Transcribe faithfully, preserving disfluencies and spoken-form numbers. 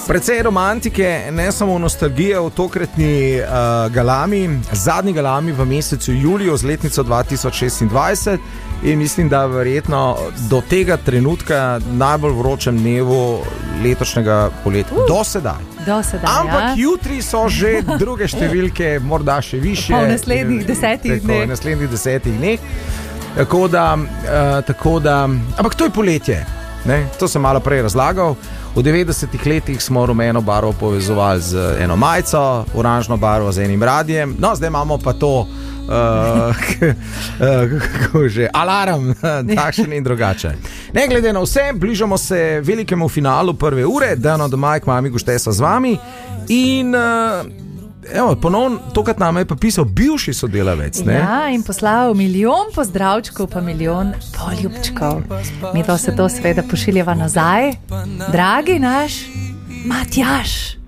Precej romantike, ne samo nostalgije v tokratni uh, galami, zadnji galami v mesecu juliju z letnico dva tisoč šestindvajset in mislim, da verjetno do tega trenutka najbolj vročem dnevu letošnjega poletja. Uh, do sedaj. Do sedaj, Ampak ja. jutri so že druge številke, morda še više. V naslednjih desetih dneh. V naslednjih desetih dneh. Tako da, uh, tako da, ampak to je poletje. Ne? To sem malo prej razlagal. V devetdesetih letih smo rumeno barvo povezovali z eno majico, oranžno barvo z enim radijem. No, zdaj imamo pa to uh, kako že, alarm, takšen in drugače. Ne glede na vse, bližamo se velikemu finalu prve ure, Dano the Mike, mami Guštesa z vami in uh, evo, ponovno, tokrat nam je pa pisal bivši sodelavec, ne? Ja, in poslal milijon pozdravčkov, pa milijon poljubčkov. Mi pa se to seveda pošiljava nazaj. Dragi naš Matjaž.